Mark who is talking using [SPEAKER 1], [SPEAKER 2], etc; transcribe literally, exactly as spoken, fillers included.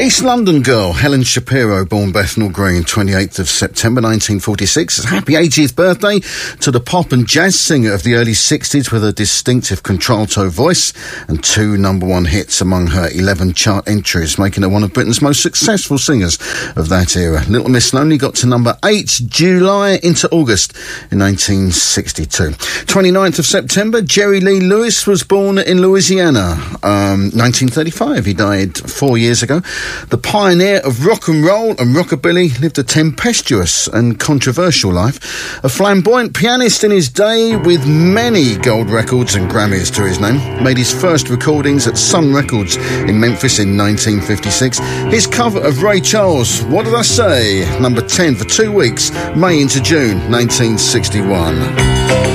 [SPEAKER 1] East London girl Helen Shapiro, born Bethnal Green, twenty-eighth of September nineteen forty-six. Happy eightieth birthday to the pop and jazz singer of the early sixties with a distinctive contralto voice and two number one hits among her eleven chart entries, making her one of Britain's most successful singers of that era. Little Miss Lonely got to number eight July into August in nineteen sixty-two. twenty-ninth of September, Jerry Lee Lewis was born in Louisiana, um, nineteen thirty-five. He died four years ago. The pioneer of rock and roll and rockabilly lived a tempestuous and controversial life. A flamboyant pianist in his day with many gold records and Grammys to his name, made his first recordings at Sun Records in Memphis in nineteen fifty-six. His cover of Ray Charles, What Did I Say? Number ten for two weeks, May into June nineteen sixty-one.